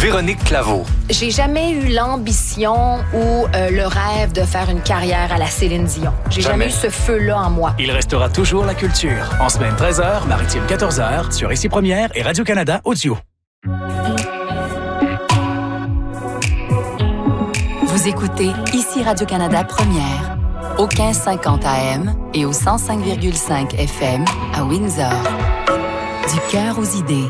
Véronique Claveau. J'ai jamais eu l'ambition ou le rêve de faire une carrière à la Céline Dion. J'ai jamais eu ce feu-là en moi. Il restera toujours la culture. En semaine 13h, maritime 14h, sur Ici Première et Radio-Canada Audio. Vous écoutez Ici Radio-Canada Première, au 1550 AM et au 105,5 FM à Windsor. Du cœur aux idées.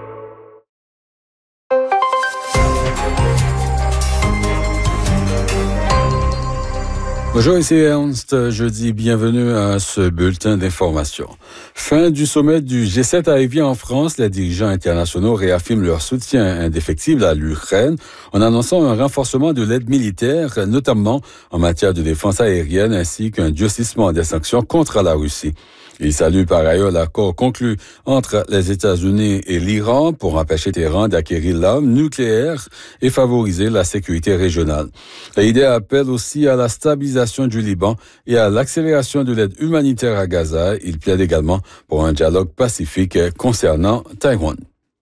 Bonjour, ici Ernst. Je dis bienvenue à ce bulletin d'information. Fin du sommet du G7 à Évian en France, les dirigeants internationaux réaffirment leur soutien indéfectible à l'Ukraine en annonçant un renforcement de l'aide militaire, notamment en matière de défense aérienne, ainsi qu'un durcissement des sanctions contre la Russie. Il salue par ailleurs l'accord conclu entre les États-Unis et l'Iran pour empêcher Téhéran d'acquérir l'arme nucléaire et favoriser la sécurité régionale. L'idée appelle aussi à la stabilisation du Liban et à l'accélération de l'aide humanitaire à Gaza. Il plaide également pour un dialogue pacifique concernant Taïwan.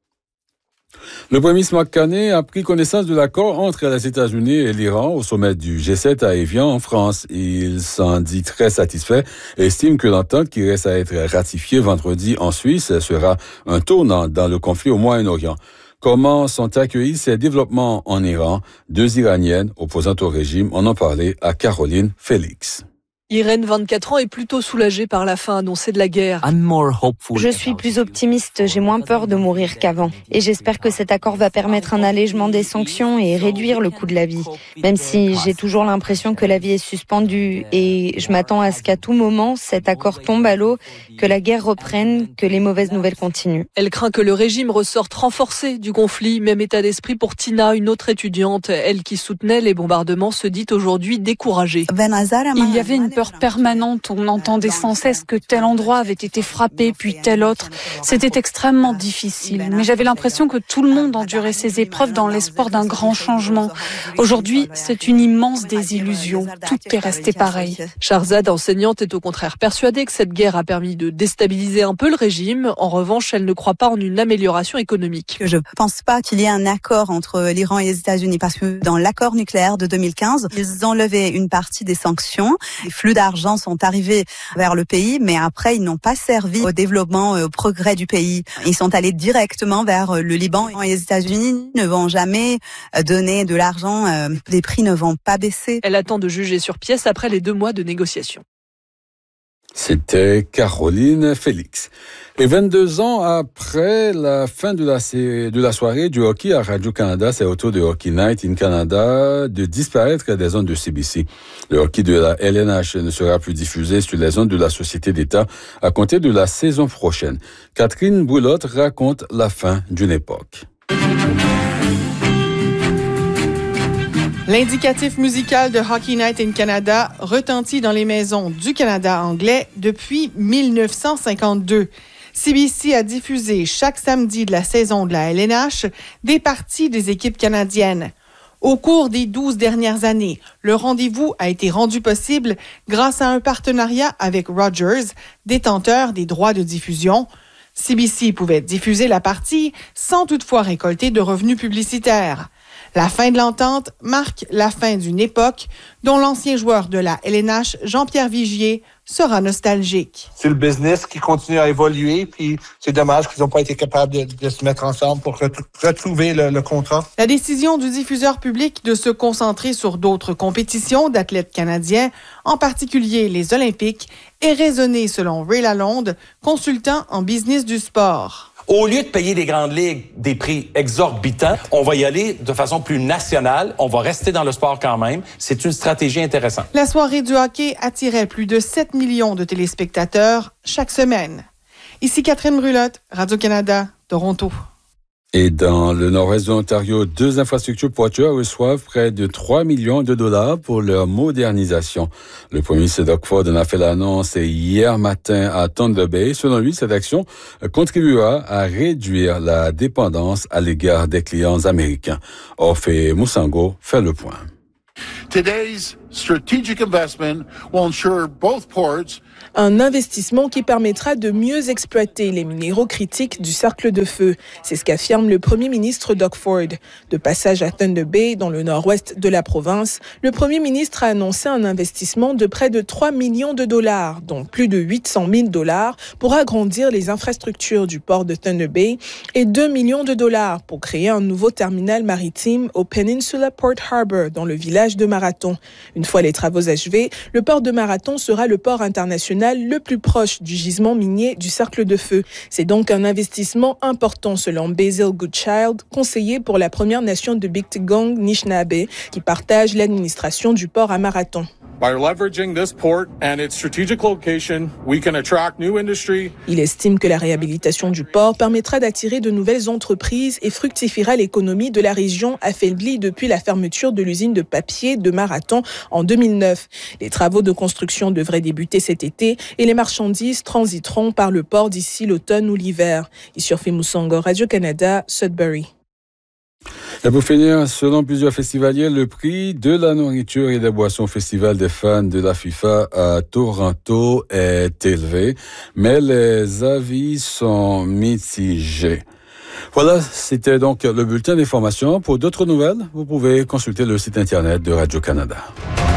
Le premier ministre Mark Carney a pris connaissance de l'accord entre les États-Unis et l'Iran au sommet du G7 à Évian en France. Il s'en dit très satisfait et estime que l'entente qui reste à être ratifiée vendredi en Suisse sera un tournant dans le conflit au Moyen-Orient. Comment sont accueillis ces développements en Iran? Deux Iraniennes opposantes au régime en ont parlé à Caroline Félix. Irène, 24 ans, est plutôt soulagée par la fin annoncée de la guerre. Je suis plus optimiste, j'ai moins peur de mourir qu'avant. Et j'espère que cet accord va permettre un allègement des sanctions et réduire le coût de la vie. Même si j'ai toujours l'impression que la vie est suspendue et je m'attends à ce qu'à tout moment, cet accord tombe à l'eau, que la guerre reprenne, que les mauvaises nouvelles continuent. Elle craint que le régime ressorte renforcé du conflit. Même état d'esprit pour Tina, une autre étudiante. Elle qui soutenait les bombardements se dit aujourd'hui découragée. Il y avait une peur permanente. On entendait sans cesse que tel endroit avait été frappé, puis tel autre. C'était extrêmement difficile. Mais j'avais l'impression que tout le monde endurait ces épreuves dans l'espoir d'un grand changement. Aujourd'hui, c'est une immense désillusion. Tout est resté pareil. Shahrzad, enseignante, est au contraire persuadée que cette guerre a permis de déstabiliser un peu le régime. En revanche, elle ne croit pas en une amélioration économique. Je ne pense pas qu'il y ait un accord entre l'Iran et les États-Unis parce que dans l'accord nucléaire de 2015, ils ont levé une partie des sanctions. Les flux d'argent sont arrivés vers le pays, mais après, ils n'ont pas servi au développement, au progrès du pays. Ils sont allés directement vers le Liban et les États-Unis ne vont jamais donner de l'argent. Les prix ne vont pas baisser. Elle attend de juger sur pièce après les 2 mois de négociations. C'était Caroline Félix. Et 22 ans après la fin de la soirée du hockey à Radio-Canada, c'est au tour de Hockey Night in Canada de disparaître des ondes de CBC. Le hockey de la LNH ne sera plus diffusé sur les ondes de la Société d'État à compter de la saison prochaine. Catherine Boulotte raconte la fin d'une époque. L'indicatif musical de Hockey Night in Canada retentit dans les maisons du Canada anglais depuis 1952. CBC a diffusé chaque samedi de la saison de la LNH des parties des équipes canadiennes. Au cours des 12 dernières années, le rendez-vous a été rendu possible grâce à un partenariat avec Rogers, détenteur des droits de diffusion. CBC pouvait diffuser la partie sans toutefois récolter de revenus publicitaires. La fin de l'entente marque la fin d'une époque dont l'ancien joueur de la LNH, Jean-Pierre Vigier, sera nostalgique. C'est le business qui continue à évoluer, puis c'est dommage qu'ils n'ont pas été capables de se mettre ensemble pour retrouver le contrat. La décision du diffuseur public de se concentrer sur d'autres compétitions d'athlètes canadiens, en particulier les Olympiques, est raisonnée selon Ray Lalonde, consultant en business du sport. Au lieu de payer les grandes ligues des prix exorbitants, on va y aller de façon plus nationale. On va rester dans le sport quand même. C'est une stratégie intéressante. La soirée du hockey attirait plus de 7 millions de téléspectateurs chaque semaine. Ici Catherine Brulotte, Radio-Canada, Toronto. Et dans le nord-est de l'Ontario, 2 infrastructures portuaires reçoivent près de 3 millions de dollars pour leur modernisation. Le premier ministre Doug Ford en a fait l'annonce hier matin à Thunder Bay. Selon lui, cette action contribuera à réduire la dépendance à l'égard des clients américains. Orphée Moussango fait le point. Today's strategic investment will ensure both ports Un investissement qui permettra de mieux exploiter les minéraux critiques du cercle de feu. C'est ce qu'affirme le premier ministre Doug Ford. De passage à Thunder Bay, dans le nord-ouest de la province, le premier ministre a annoncé un investissement de près de 3 millions de dollars, dont plus de 800 000 dollars pour agrandir les infrastructures du port de Thunder Bay et 2 millions de dollars pour créer un nouveau terminal maritime au Peninsula Port Harbour, dans le village de Marathon. Une fois les travaux achevés, le port de Marathon sera le port international le plus proche du gisement minier du cercle de feu. C'est donc un investissement important selon Basil Goodchild, conseiller pour la Première Nation de Biktigong Nishnabé, qui partage l'administration du port à Marathon. Il estime que la réhabilitation du port permettra d'attirer de nouvelles entreprises et fructifiera l'économie de la région affaiblie depuis la fermeture de l'usine de papier de Marathon en 2009. Les travaux de construction devraient débuter cet été et les marchandises transiteront par le port d'ici l'automne ou l'hiver. Issurfi Moussango, Radio-Canada, Sudbury. Et pour finir, selon plusieurs festivaliers, le prix de la nourriture et des boissons au Festival des fans de la FIFA à Toronto est élevé, mais les avis sont mitigés. Voilà, c'était donc le bulletin d'information. Pour d'autres nouvelles, vous pouvez consulter le site Internet de Radio-Canada.